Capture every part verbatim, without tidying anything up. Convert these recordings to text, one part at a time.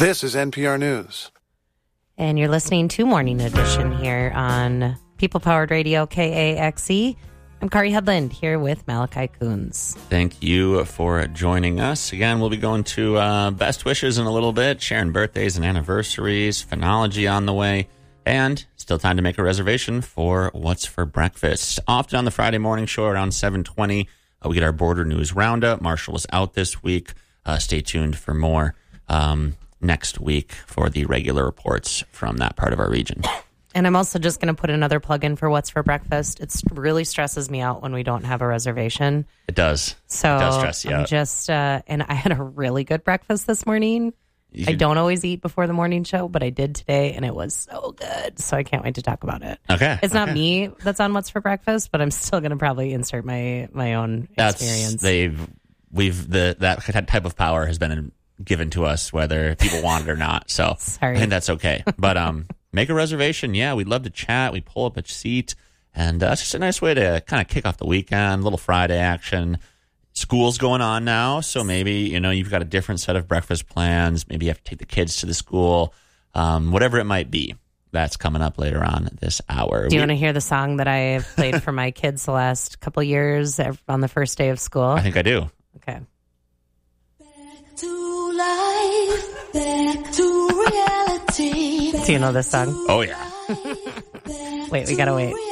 This is N P R News. And you're listening to Morning Edition here on People-Powered Radio, K A X E. I'm Kari Headland here with Malachi Coons. Thank you for joining us. Again, we'll be going to uh, best wishes in a little bit, sharing birthdays and anniversaries, phonology on the way, and still time to make a reservation for What's for Breakfast. Often on the Friday morning show around seven twenty, uh, we get our border news roundup. Marshall is out this week. Uh, stay tuned for more um, next week for the regular reports from that part of our region. And I'm also just going to put another plug in for What's for Breakfast. It really stresses me out when we don't have a reservation. It does. So it does stress you I'm out. just, uh, and I had a really good breakfast this morning. You I don't always eat before the morning show, but I did today, and it was so good. So I can't wait to talk about it. Okay. It's not okay. me that's on What's for Breakfast, but I'm still going to probably insert my my own That's, experience. They've, we've, the, that type of power has been given to us, whether people want it or not. So Sorry. I think that's okay. But um, make a reservation. Yeah, we'd love to chat. We pull up a seat. And uh, it's just a nice way to kind of kick off the weekend, little Friday action. School's going on now, so maybe, you know, you've got a different set of breakfast plans. Maybe you have to take the kids to the school, um, whatever it might be. That's coming up later on this hour. Do you We- want to hear the song that I've played for my kids the last couple years on the first day of school? I think I do. Okay. Back to life, back to reality. Do you know this song? Oh, yeah. Wait, we gotta wait.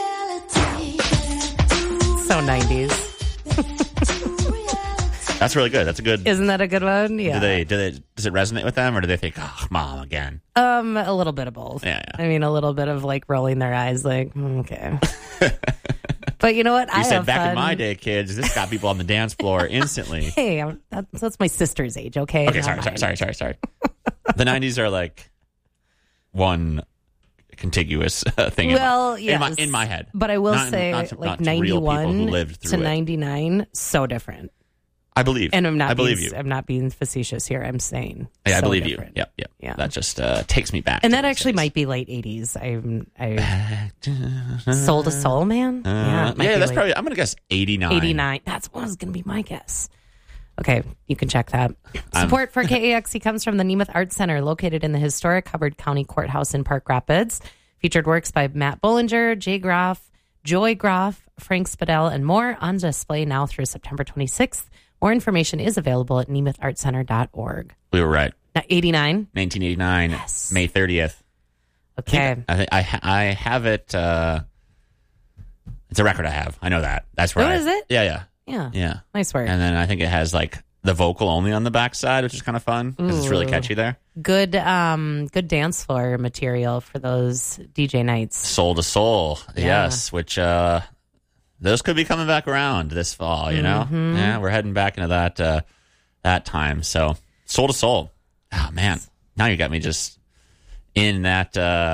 So nineties. That's really good. That's a good... Isn't that a good one? Yeah. Do they, do they, does it resonate with them, or do they think, oh, mom, again? Um, a little bit of both. Yeah, yeah. I mean, a little bit of like rolling their eyes, like, mm, okay. But you know what? You I said, have back fun. in my day, kids, this got people on the dance floor instantly. Hey, I'm, that's, that's my sister's age, okay? Okay, Not sorry, sorry, mine. sorry, sorry, sorry. The nineties are like one contiguous uh, thing. Well, in, yes. my, in my in my head. But I will Not in- say, not to- like not to real people who ninety-one lived through to it. ninety-nine, so different. I believe. And I'm not I believe being, you. I'm not being facetious here. I'm saying, Yeah, I so believe different. you. Yep, yep. Yeah. That just uh, takes me back. And to that those actually days. might be late eighties. I'm, I Soul to Soul, man. Uh, yeah, it might yeah, be that's late. probably. I'm gonna guess eighty-nine. eighty-nine. That's what was going to be my guess. Okay, you can check that. I'm- Support for K A X E comes from the Nemeth Arts Center, located in the historic Hubbard County Courthouse in Park Rapids. Featured works by Matt Bollinger, Jay Groff, Joy Groff, Frank Spadell, and more on display now through September twenty-sixth. More information is available at nemeth art center dot org. We were right. Now, eighty-nine. nineteen eighty-nine, Yes. May thirtieth. Okay. I think I ha- I have it. Uh, it's a record I have. I know that. That's right. Oh, is it? Yeah, yeah, Yeah. yeah. Nice work. And then I think it has like the vocal only on the backside, which is kind of fun because it's really Ooh. catchy there. Good um good dance floor material for those D J nights. Soul to Soul, Yeah. yes, which uh, those could be coming back around this fall. You know, Mm-hmm. yeah, we're heading back into that uh, that time. So Soul to Soul. Oh man, now you got me just in that uh,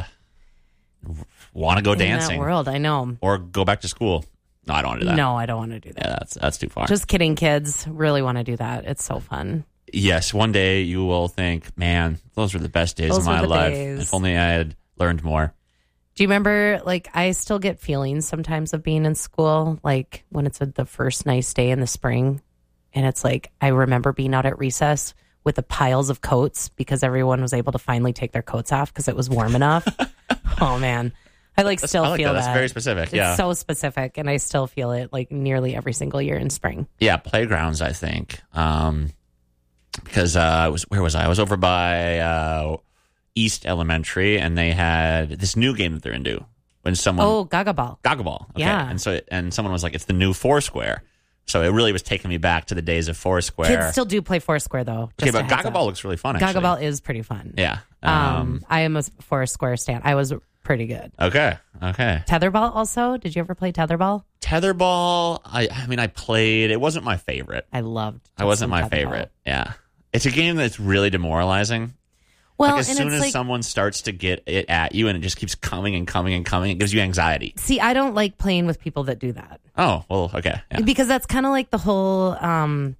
want to go In dancing that world, I know. or go back to school. No, I don't want to do that. No, I don't want to do that. Yeah, that's that's too far. Just kidding, kids. Really want to do that. It's so fun. Yes, one day you will think, man, those were the best days Those of my were the life. days. If only I had learned more. Do you remember, like, I still get feelings sometimes of being in school, like when it's a, the first nice day in the spring. And it's like, I remember being out at recess with the piles of coats because everyone was able to finally take their coats off because it was warm enough. Oh, man. I like That's- still I like feel that. that. That's very specific. It's Yeah. so specific. And I still feel it like nearly every single year in spring. Yeah, playgrounds, I think. Um, because uh, I was where was I? I was over by uh, East Elementary, and they had this new game that they're into. When someone Oh, Gaga Ball. Gaga Ball, okay. Yeah. and so and someone was like, "It's the new Foursquare." So it really was taking me back to the days of Foursquare. Kids still do play Foursquare, though. okay, just a but heads Gaga up. Ball looks really fun. Gaga Actually. Ball is pretty fun. yeah. Um, Um, I am a Foursquare stan. I was pretty good. okay, okay. Tetherball also? Did you ever play Tetherball? Tetherball. I, I mean, I played. It wasn't my favorite. I loved I wasn't some my Tetherball. favorite. Yeah, it's a game that's really demoralizing. Well, Like as and soon it's as like, someone starts to get it at you and it just keeps coming and coming and coming, it gives you anxiety. see, I don't like playing with people that do that. Oh, well, okay. Yeah. Because that's kind of like the whole um,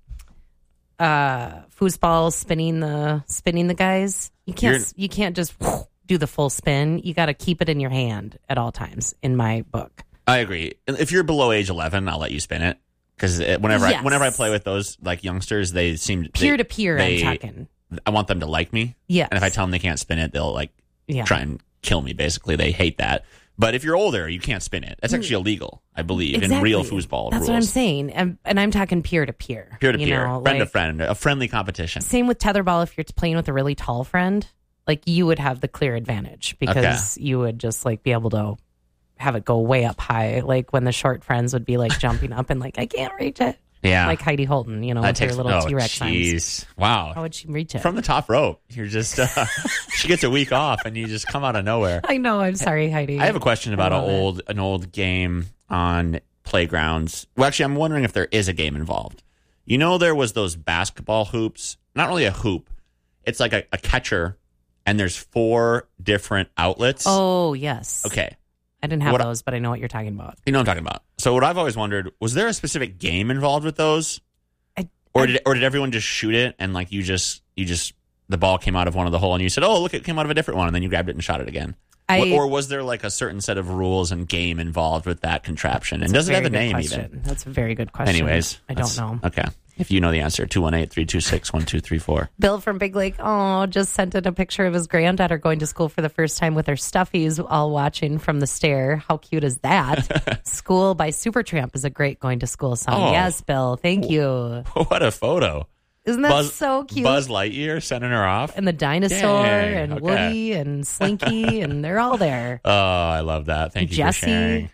uh, foosball spinning the spinning the guys. You can't You're- you can't just do the full spin. You got to keep it in your hand at all times. In my book, I agree. If you're below age eleven, I'll let you spin it because whenever I, Yes. whenever I play with those like youngsters, they seem peer they- to peer. I'm they- talking. I want them to like me. Yes. And if I tell them they can't spin it, they'll like Yeah. try and kill me. Basically, they hate that. But if you're older, you can't spin it. That's actually illegal, I believe, in Exactly. real foosball That's rules. what I'm saying. And, and I'm talking peer to peer. Peer to you peer, know, friend to like- friend, a friendly competition. Same with tetherball. If you're playing with a really tall friend, like you would have the clear advantage because you would just like be able to have it go way up high. Like when the short friends would be like jumping up and like, I can't reach it. Yeah. Like Heidi Holton, you know, That with takes her little oh, T-Rex arms. jeez. Wow. How would she reach it? From the top rope. You're just, uh, she gets a week off and you just come out of nowhere. I know. I'm sorry, Heidi. I have a question about an love it. old an old game on playgrounds. Well, actually, I'm wondering if there is a game involved. You know, there was those basketball hoops. Not really a hoop. It's like a, a catcher, and there's four different outlets. Oh, yes. Okay. I didn't have What I- those, but I know what you're talking about. You know what I'm talking about. So what I've always wondered, was there a specific game involved with those? I- Or I- did or did everyone just shoot it and like you just you just the ball came out of one of the hole and you said, "Oh, look, it came out of a different one," and then you grabbed it and shot it again? I, Or- or was there like a certain set of rules and game involved with that contraption? And does it have a Very good name question. even? That's a very good question. Anyways, I don't that's- know. Okay, if you know the answer, two one eight, three two six, one two three four. Bill from Big Lake, oh, just sent in a picture of his granddaughter going to school for the first time with her stuffies, all watching from the stair. How cute is that? School by Supertramp is a great going to school song. Oh. Yes, Bill. Thank you. What a photo! Isn't that Buzz, so cute? Buzz Lightyear sending her off. and the dinosaur Dang, and okay. Woody and Slinky, and they're all there. Oh, I love that. Thank you Jesse. for sharing.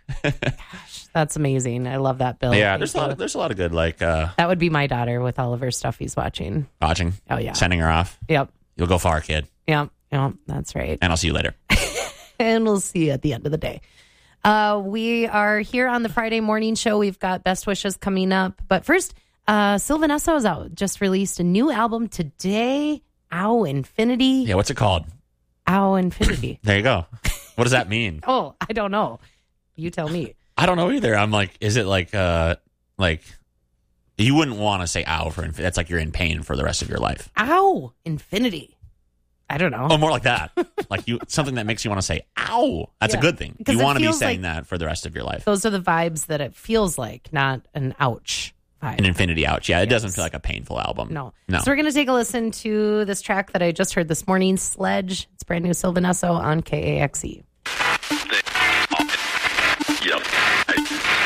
That's amazing. I love that, Bill. Yeah, Thank there's a lot. you. Of, there's a lot of good like uh, That would be my daughter with all of her stuffies watching. watching. Oh, yeah. Sending her off. Yep. You'll go far, kid. Yep. Yep. That's right. And I'll see you later. And we'll see you at the end of the day. Uh, we are here on the Friday morning show. We've got best wishes coming up. But first, uh, Sylvan Esso is out. Just released a new album today. Ow, Infinity. Yeah, what's it called? Ow, Infinity. There you go. What does that mean? Oh, I don't know. You tell me. I don't know either. I'm like, is it like, uh, like, you wouldn't want to say ow for, inf- that's like you're in pain for the rest of your life. Ow, Infinity. I don't know. Oh, more like that. Like you, something that makes you want to say ow. That's Yeah. a good thing. Because You it want to be feels saying like- that for the rest of your life. Those are the vibes that it feels like, not an ouch vibe. An infinity ouch. Yeah, it doesn't Yes. feel like a painful album. No. No. So we're going to take a listen to this track that I just heard this morning, Sledge. It's brand new Sylvan Esso on K A X E.